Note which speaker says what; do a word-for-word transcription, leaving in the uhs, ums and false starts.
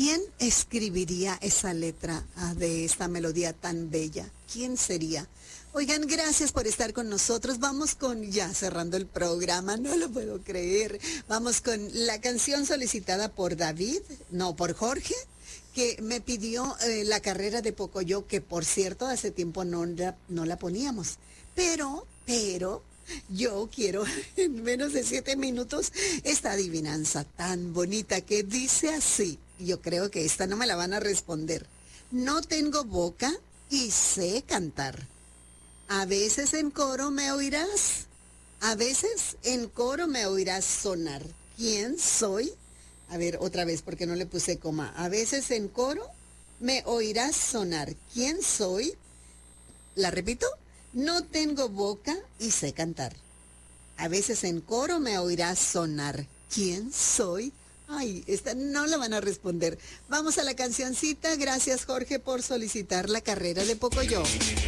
Speaker 1: ¿Quién escribiría esa letra ah, de esta melodía tan bella? ¿Quién sería? Oigan, gracias por estar con nosotros. Vamos con, ya cerrando el programa, no lo puedo creer. Vamos con la canción solicitada por David, no, por Jorge, que me pidió eh, la carrera de Pocoyo, que por cierto hace tiempo no la, no la poníamos. Pero, pero, yo quiero en menos de siete minutos esta adivinanza tan bonita que dice así. Yo creo que esta no me la van a responder. No tengo boca y sé cantar. A veces en coro me oirás. A veces en coro me oirás sonar. ¿Quién soy? A ver, otra vez porque no le puse coma. A veces en coro me oirás sonar. ¿Quién soy? ¿La repito? No tengo boca y sé cantar. A veces en coro me oirás sonar. ¿Quién soy? Ay, esta no la van a responder. Vamos a la cancioncita. Gracias, Jorge, por solicitar la carrera de Pocoyo.